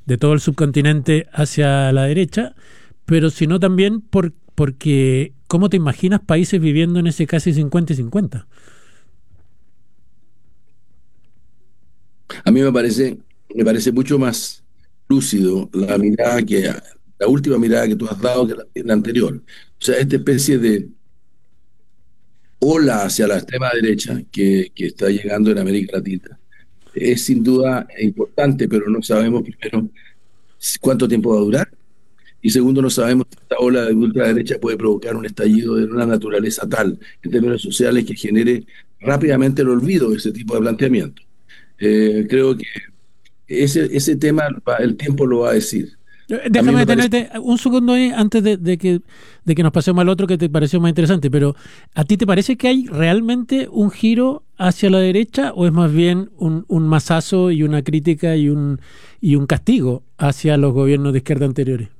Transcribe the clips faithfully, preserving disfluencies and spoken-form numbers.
de todo el subcontinente hacia la derecha, pero sino también por, porque ¿cómo te imaginas países viviendo en ese casi cincuenta y cincuenta? A mí me parece, me parece mucho más lúcido la mirada que, la última mirada que tú has dado que la, la anterior. O sea, esta especie de ola hacia la extrema derecha que, que está llegando en América Latina es sin duda importante, pero no sabemos primero cuánto tiempo va a durar. Y segundo, no sabemos si esta ola de ultraderecha puede provocar un estallido de una naturaleza tal, en términos sociales, que genere rápidamente el olvido de ese tipo de planteamiento. Eh, creo que ese, ese tema, va- el tiempo lo va a decir. A mí Déjame me parece, detenerte un segundo ahí antes de, de que, de que nos pasemos al otro que te pareció más interesante, pero ¿a ti te parece que hay realmente un giro hacia la derecha o es más bien un, un mazazo y una crítica y un, y un castigo hacia los gobiernos de izquierda anteriores?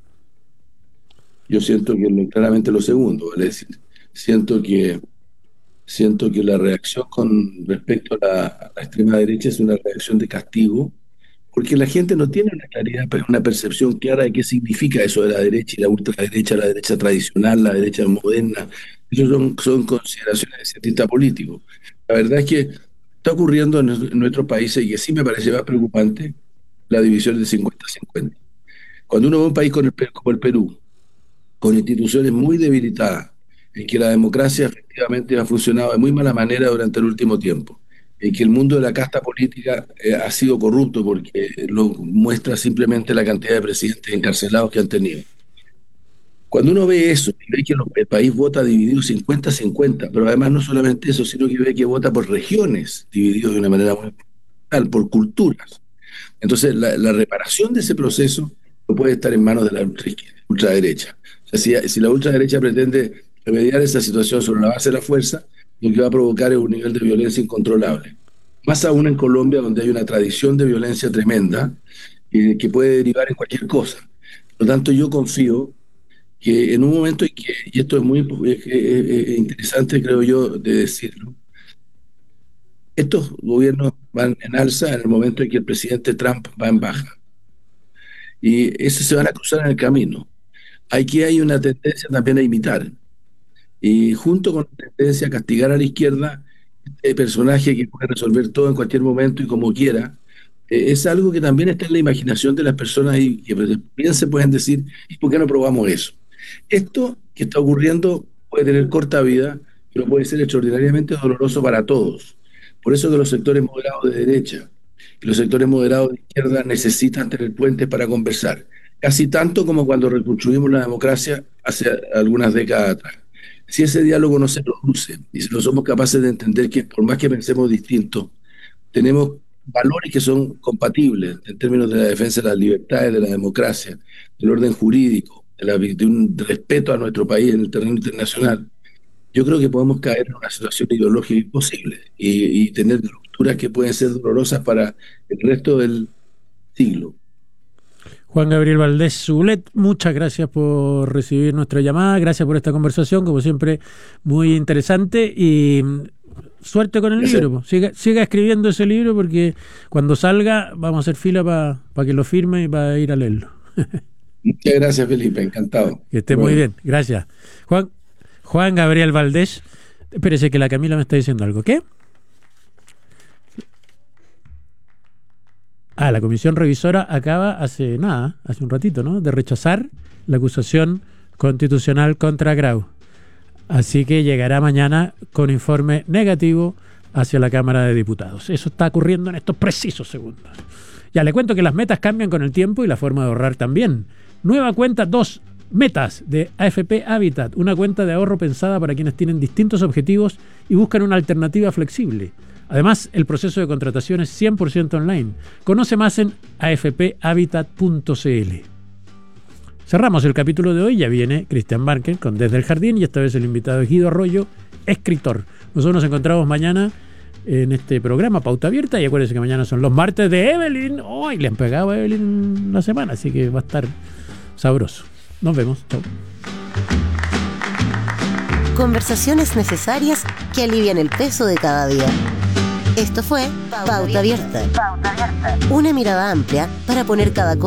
yo siento que lo- claramente lo segundo, ¿vale? Es decir, siento que, siento que la reacción con respecto a la, a la extrema derecha es una reacción de castigo, porque la gente no tiene una claridad, una percepción clara de qué significa eso de la derecha y la ultraderecha, la derecha tradicional, la derecha moderna. Esas son, son consideraciones de cientista político. La verdad es que está ocurriendo en, nues- en nuestros países y que sí me parece más preocupante la división de cincuenta a cincuenta. Cuando uno ve un país con el Pe- como el Perú, con instituciones muy debilitadas, en que la democracia efectivamente ha funcionado de muy mala manera durante el último tiempo, en que el mundo de la casta política eh, ha sido corrupto porque lo muestra simplemente la cantidad de presidentes encarcelados que han tenido. Cuando uno ve eso y ve que lo- el país vota dividido cincuenta a cincuenta, pero además no solamente eso, sino que ve que vota por regiones, divididos de una manera muy brutal, por culturas. Entonces, la, la reparación de ese proceso no puede estar en manos de la ultra- ultraderecha. O sea, si, si la ultraderecha pretende remediar esa situación sobre la base de la fuerza, lo que va a provocar es un nivel de violencia incontrolable. Más aún en Colombia, donde hay una tradición de violencia tremenda, eh, que puede derivar en cualquier cosa. Por lo tanto, yo confío que en un momento en que, y esto es muy eh, eh, eh, interesante, creo yo, de decirlo, estos gobiernos van en alza en el momento en que el presidente Trump va en baja. Y esos se van a cruzar en el camino. Aquí hay una tendencia también a imitar. Y junto con la tendencia a castigar a la izquierda, el personaje que puede resolver todo en cualquier momento y como quiera, eh, es algo que también está en la imaginación de las personas y que bien se pueden decir, ¿y por qué no probamos eso? Esto que está ocurriendo puede tener corta vida, pero puede ser extraordinariamente doloroso para todos. Por eso que los sectores moderados de derecha y los sectores moderados de izquierda necesitan tener puentes para conversar, casi tanto como cuando reconstruimos la democracia hace algunas décadas atrás. Si ese diálogo no se produce y si no somos capaces de entender que por más que pensemos distinto, tenemos valores que son compatibles en términos de la defensa de las libertades, de la democracia, del orden jurídico, de, la, de un respeto a nuestro país en el terreno internacional, yo creo que podemos caer en una situación ideológica imposible y, y tener rupturas que pueden ser dolorosas para el resto del siglo. Juan Gabriel Valdés Zulet, muchas gracias por recibir nuestra llamada, gracias por esta conversación, como siempre, muy interesante y suerte con el Gracias, libro. po. Siga, siga escribiendo ese libro porque cuando salga vamos a hacer fila para pa que lo firme y para ir a leerlo. muchas gracias, Felipe, encantado. Que esté muy Luego. bien, gracias. Juan, Juan Gabriel Valdés, espérese que la Camila me está diciendo algo. ¿Qué? Ah, la comisión revisora acaba hace nada, hace un ratito, ¿no?, de rechazar la acusación constitucional contra Grau. Así que llegará mañana con informe negativo hacia la Cámara de Diputados. Eso está ocurriendo en estos precisos segundos. Ya le cuento que las metas cambian con el tiempo y la forma de ahorrar también. Nueva cuenta dos metas de A F P Habitat, una cuenta de ahorro pensada para quienes tienen distintos objetivos y buscan una alternativa flexible. Además, el proceso de contratación es cien por ciento online. Conoce más en a f p habitat punto c l. Cerramos el capítulo de hoy, ya viene Cristian Barker con Desde el Jardín y esta vez el invitado es Guido Arroyo, escritor. Nosotros nos encontramos mañana en este programa Pauta Abierta y acuérdense que mañana son los martes de Evelyn. ¡Ay! Oh, le han pegado a Evelyn la semana, así que va a estar sabroso. Nos vemos. Chau. Conversaciones necesarias que alivian el peso de cada día. Esto fue Pauta Abierta. Una mirada amplia para poner cada cosa